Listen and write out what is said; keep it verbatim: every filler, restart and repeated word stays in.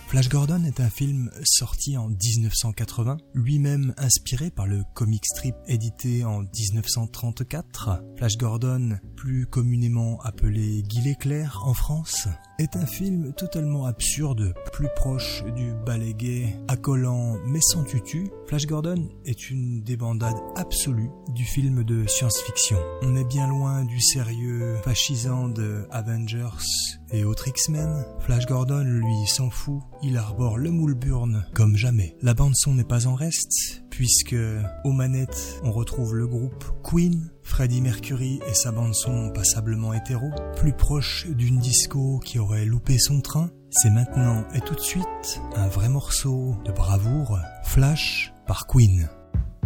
Flash Gordon est un film sorti en dix-neuf cent quatre-vingts, lui-même inspiré par le comic strip édité en dix-neuf cent trente-quatre. Flash Gordon, plus communément appelé Guy l'Éclair en France, est un film totalement absurde, plus proche du ballet gay, accolant mais sans tutu. Flash Gordon est une débandade absolue du film de science-fiction. On est bien loin du sérieux fascisant de Avengers et autres X-Men. Flash Gordon, lui, s'en fout. Il arbore le moule Burn comme jamais. La bande-son n'est pas en reste, puisque aux manettes, on retrouve le groupe Queen, Freddie Mercury et sa bande-son passablement hétéro, plus proche d'une disco qui aurait loupé son train. C'est maintenant et tout de suite un vrai morceau de bravoure, Flash par Queen.